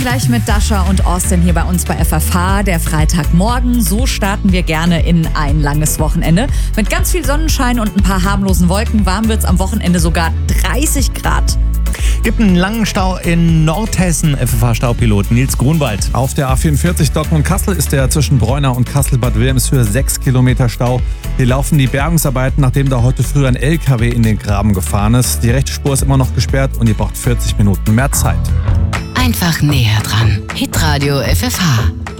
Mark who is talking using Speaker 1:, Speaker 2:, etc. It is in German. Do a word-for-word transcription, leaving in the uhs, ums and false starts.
Speaker 1: gleich mit Dasha und Austin hier bei uns bei F F H. Der Freitagmorgen, so starten wir gerne in ein langes Wochenende. Mit ganz viel Sonnenschein und ein paar harmlosen Wolken. Warm wird's am Wochenende sogar dreißig Grad.
Speaker 2: Gibt einen langen Stau in Nordhessen. F F H-Staupilot Nils Grunwald.
Speaker 3: Auf der A vierundvierzig Dortmund-Kassel ist der zwischen Bräunau und Kassel-Bad Wilhelmshöhe sechs Kilometer Stau. Hier laufen die Bergungsarbeiten, nachdem da heute früh ein L K W in den Graben gefahren ist. Die rechte Spur ist immer noch gesperrt und ihr braucht vierzig Minuten mehr Zeit.
Speaker 4: Einfach näher dran. Hitradio F F H.